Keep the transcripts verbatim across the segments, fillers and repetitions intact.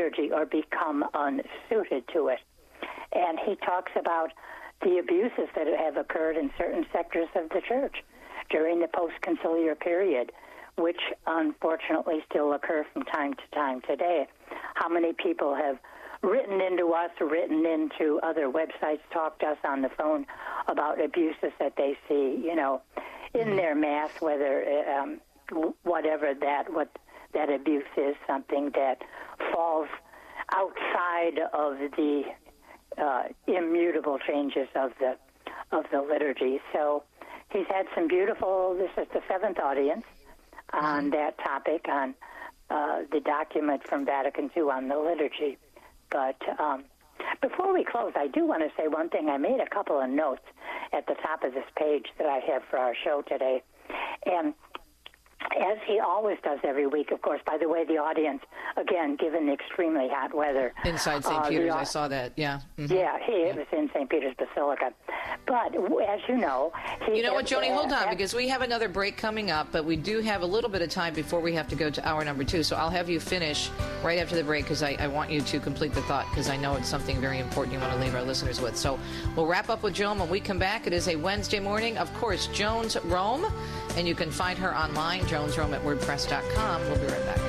liturgy or become unsuited to it. And he talks about the abuses that have occurred in certain sectors of the church during the post-conciliar period, which unfortunately still occur from time to time today. How many people have written into us, written into other websites, talked to us on the phone about abuses that they see, you know, in their mass, whether um, whatever that what that abuse is, something that falls outside of the uh, immutable changes of the of the liturgy. So he's had some beautiful. This is the seventh audience on that topic, on uh, the document from Vatican Two on the liturgy. But um, before we close, I do want to say one thing. I made a couple of notes at the top of this page that I have for our show today. And as he always does every week, of course, by the way, the audience, again, given the extremely hot weather. Inside Saint Uh, Peter's, the, I saw that, yeah. Mm-hmm. Yeah, he it was in Saint Peter's Basilica. But as you know... He, you know what, Joni, uh, hold on, uh, because we have another break coming up, but we do have a little bit of time before we have to go to hour number two. So I'll have you finish right after the break, because I, I want you to complete the thought, because I know it's something very important you want to leave our listeners with. So we'll wrap up with Joan when we come back. It is a Wednesday morning. Of course, Joan's Rome, and you can find her online, Joan's Rome at WordPress dot com. We'll be right back.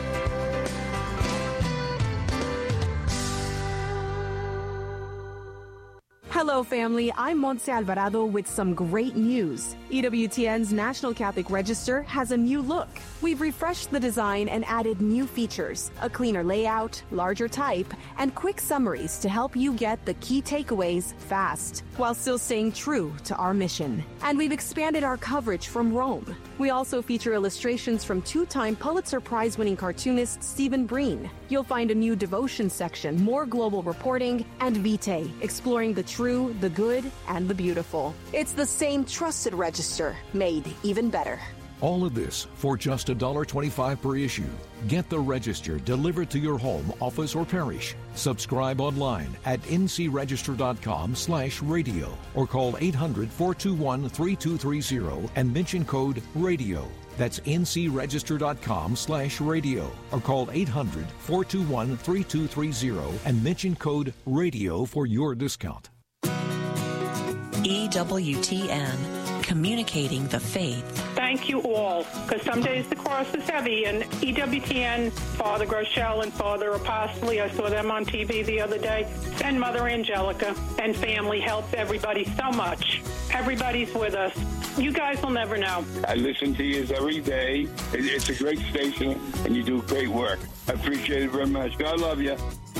Hello, family. I'm Montse Alvarado with some great news. E W T N's National Catholic Register has a new look. We've refreshed the design and added new features, a cleaner layout, larger type, and quick summaries to help you get the key takeaways fast, while still staying true to our mission. And we've expanded our coverage from Rome. We also feature illustrations from two-time Pulitzer Prize-winning cartoonist Stephen Breen. You'll find a new devotion section, more global reporting, and Vitae, exploring the true, the good, and the beautiful. It's the same trusted register, made even better. All of this for just one dollar twenty-five per issue. Get the Register delivered to your home, office, or parish. Subscribe online at ncregister.com slash radio or call eight hundred, four two one, three two three zero and mention code RADIO. That's ncregister.com slash radio or call eight hundred, four two one, three two three zero and mention code RADIO for your discount. E W T N, communicating the faith. Thank you all, because some days the cross is heavy, and E W T N, Father Groeschel and Father Apostoli, I saw them on T V the other day, and Mother Angelica and family help everybody so much. Everybody's with us. You guys will never know. I listen to you every day. It's a great station, and you do great work. I appreciate it very much. God love you.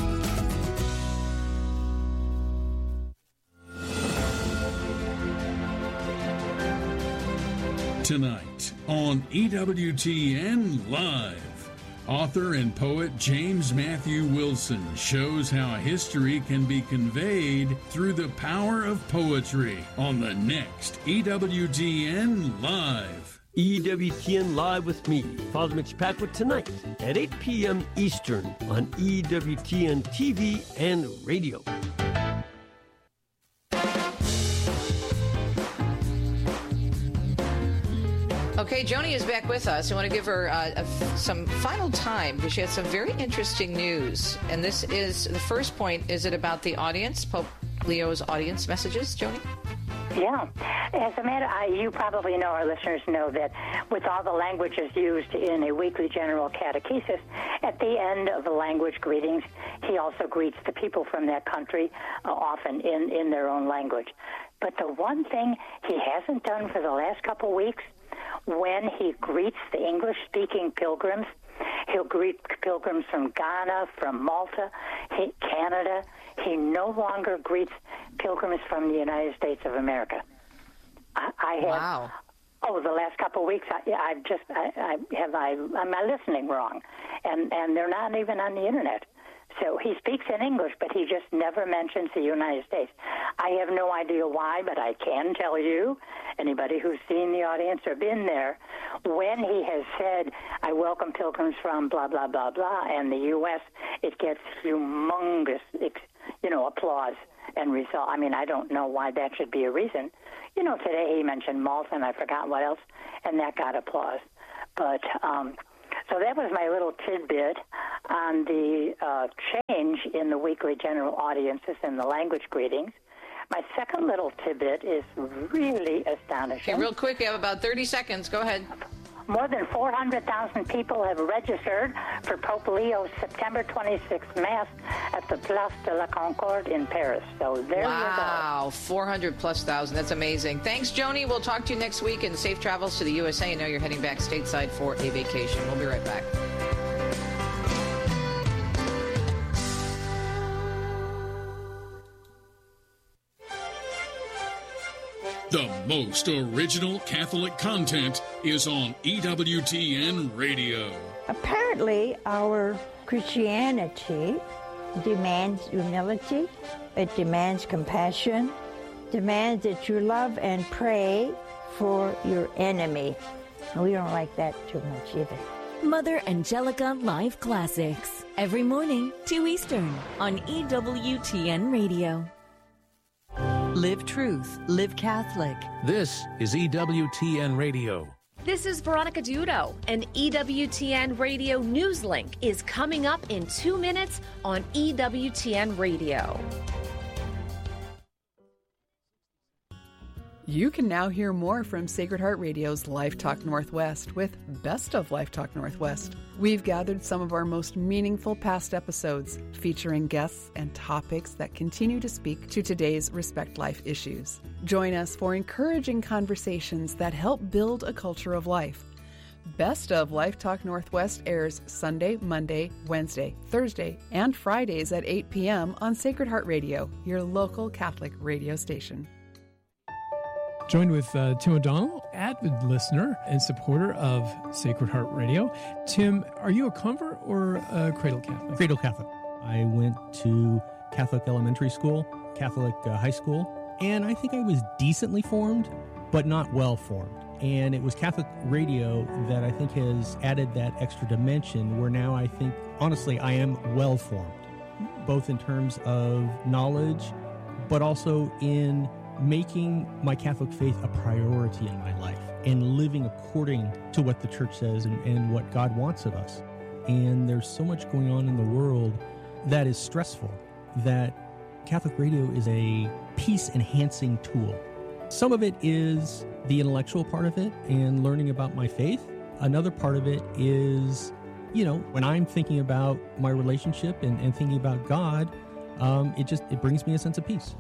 Tonight on E W T N Live, author and poet James Matthew Wilson shows how history can be conveyed through the power of poetry on the next E W T N Live. E W T N Live with me, Father Mitch Packwood, tonight at eight p.m. Eastern on E W T N T V and radio. Okay, Joni is back with us. I want to give her uh, a, some final time because she has some very interesting news. And this is, the first point, is it about the audience, Pope Leo's audience messages, Joni? Yeah. As a matter, I, you probably know, our listeners know that with all the languages used in a weekly general catechesis, at the end of the language greetings, he also greets the people from that country, uh, often in, in their own language. But the one thing he hasn't done for the last couple weeks, when he greets the English-speaking pilgrims, he'll greet pilgrims from Ghana, from Malta, he, Canada. He no longer greets pilgrims from the United States of America. I, I have, wow. Oh, the last couple of weeks, I, I've just, I, I have, I, am I listening wrong? And and they're not even on the internet. So he speaks in English, but he just never mentions the United States. I have no idea why, but I can tell you, anybody who's seen the audience or been there, when he has said, I welcome pilgrims from blah, blah, blah, blah, and the U S, it gets humongous, you know, applause and result. I mean, I don't know why that should be a reason. You know, today he mentioned Malta, and I forgot what else, and that got applause. But, um... So that was my little tidbit on the uh, participate in the weekly general audiences and the language greetings. My second little tidbit is really astonishing. Okay, real quick, we have about thirty seconds. Go ahead. More than four hundred thousand people have registered for Pope Leo's September twenty-sixth Mass at the Place de la Concorde in Paris. So there wow, you go. Wow, four hundred plus thousand. That's amazing. Thanks, Joni. We'll talk to you next week, and safe travels to the U S A. I know you're heading back stateside for a vacation. We'll be right back. The most original Catholic content is on E W T N Radio. Apparently, our Christianity demands humility, it demands compassion, demands that you love and pray for your enemy. And we don't like that too much either. Mother Angelica Live Classics, every morning, two Eastern, on E W T N Radio. Live truth, live Catholic. This is E W T N Radio. This is Veronica Dudo, and E W T N Radio Newslink is coming up in two minutes on E W T N Radio. You can now hear more from Sacred Heart Radio's Life Talk Northwest with Best of Life Talk Northwest. We've gathered some of our most meaningful past episodes featuring guests and topics that continue to speak to today's Respect Life issues. Join us for encouraging conversations that help build a culture of life. Best of Life Talk Northwest airs Sunday, Monday, Wednesday, Thursday, and Fridays at eight p.m. on Sacred Heart Radio, your local Catholic radio station. Joined with uh, Tim O'Donnell, avid listener and supporter of Sacred Heart Radio. Tim, are you a convert or a cradle Catholic? Cradle Catholic. I went to Catholic elementary school, Catholic uh, high school, and I think I was decently formed, but not well formed. And it was Catholic radio that I think has added that extra dimension where now I think, honestly, I am well formed, both in terms of knowledge, but also in making my Catholic faith a priority in my life and living according to what the church says and, and what God wants of us. And there's so much going on in the world that is stressful that Catholic radio is a peace-enhancing tool. Some of it is the intellectual part of it and learning about my faith. Another part of it is, you know, when I'm thinking about my relationship and, and thinking about God, um, it just, it brings me a sense of peace.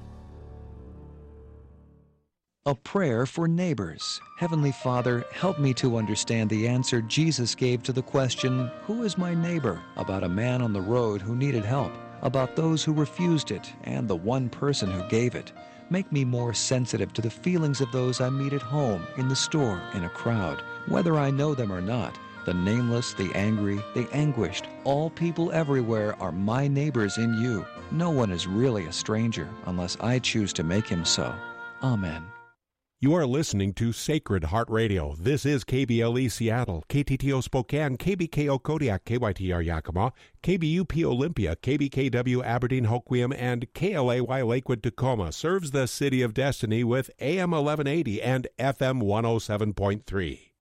A prayer for neighbors. Heavenly Father, help me to understand the answer Jesus gave to the question, who is my neighbor? About a man on the road who needed help, about those who refused it, and the one person who gave it. Make me more sensitive to the feelings of those I meet at home, in the store, in a crowd, whether I know them or not. The nameless, the angry, the anguished, all people everywhere are my neighbors in you. No one is really a stranger unless I choose to make him so. Amen. You are listening to Sacred Heart Radio. This is K B L E Seattle, K T T O Spokane, K B K O Kodiak, K Y T R Yakima, K B U P Olympia, K B K W Aberdeen Hoquiam, and K L A Y Lakewood Tacoma. Serves the City of Destiny with A M eleven eighty and F M one oh seven point three.